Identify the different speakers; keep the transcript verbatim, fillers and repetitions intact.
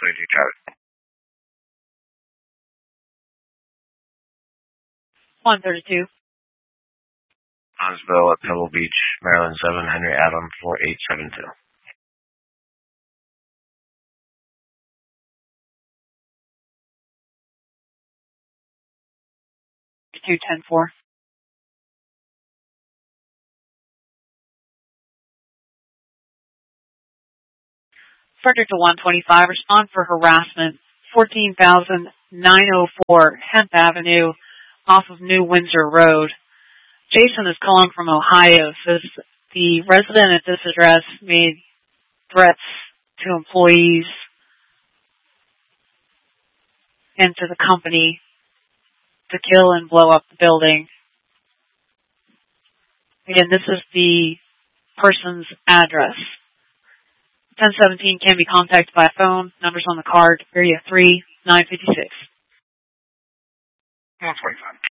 Speaker 1: thirty-two traffic.
Speaker 2: one thirty-two.
Speaker 1: Huntsville at Pebble Beach, Maryland seven, Henry Adam four eight seven two.
Speaker 2: two ten four. Frederick to one twenty-five, respond for harassment, fourteen thousand nine oh four Hemp Avenue off of New Windsor Road. Jason is calling from Ohio. Says the resident at this address made threats to employees and to the company to kill and blow up the building. Again, this is the person's address. ten seventeen can be contacted by phone. Numbers on the card, area three nine five six.
Speaker 1: one twenty-five.